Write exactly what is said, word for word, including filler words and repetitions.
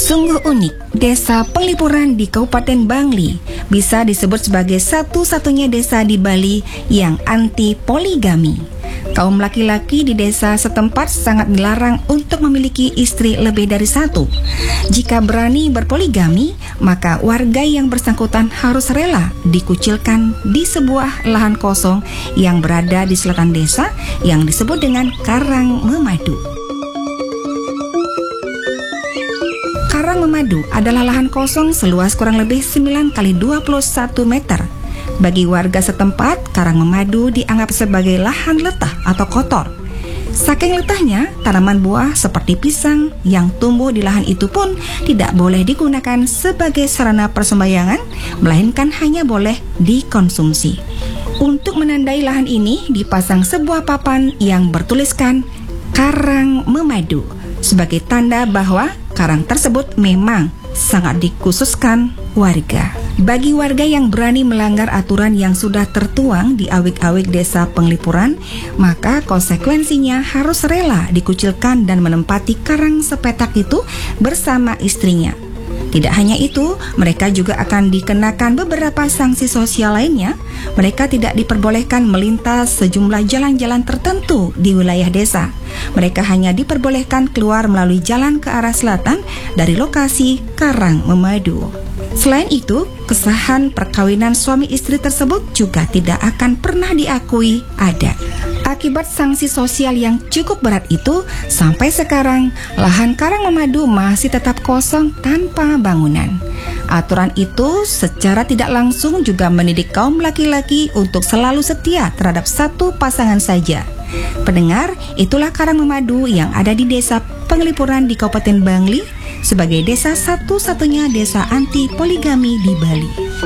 Sungguh unik, Desa Penglipuran di Kabupaten Bangli bisa disebut sebagai satu-satunya desa di Bali yang anti poligami. Kaum laki-laki di desa setempat sangat dilarang untuk memiliki istri lebih dari satu. Jika berani berpoligami, maka warga yang bersangkutan harus rela dikucilkan di sebuah lahan kosong yang berada di selatan desa yang disebut dengan Karang Memadu. Karang Memadu adalah lahan kosong seluas kurang lebih sembilan kali dua puluh satu meter. Bagi warga setempat, Karang Memadu dianggap sebagai lahan letah atau kotor. Saking letahnya, tanaman buah seperti pisang yang tumbuh di lahan itu pun tidak boleh digunakan sebagai sarana persembahyangan, melainkan hanya boleh dikonsumsi. Untuk menandai lahan ini dipasang sebuah papan yang bertuliskan Karang Memadu sebagai tanda bahwa karang tersebut memang sangat dikhususkan warga. Bagi warga yang berani melanggar aturan yang sudah tertuang di awik-awik Desa Penglipuran, maka konsekuensinya harus rela dikucilkan dan menempati karang sepetak itu bersama istrinya. Tidak hanya itu, mereka juga akan dikenakan beberapa sanksi sosial lainnya. Mereka tidak diperbolehkan melintas sejumlah jalan-jalan tertentu di wilayah desa. Mereka hanya diperbolehkan keluar melalui jalan ke arah selatan dari lokasi Karang Memadu. Selain itu, kesahan perkawinan suami istri tersebut juga tidak akan pernah diakui ada. Akibat sanksi sosial yang cukup berat itu, sampai sekarang lahan Karang Memadu masih tetap kosong tanpa bangunan. Aturan itu secara tidak langsung juga mendidik kaum laki-laki untuk selalu setia terhadap satu pasangan saja. Pendengar, itulah Karang Memadu yang ada di Desa Penglipuran di Kabupaten Bangli sebagai desa satu-satunya desa anti poligami di Bali.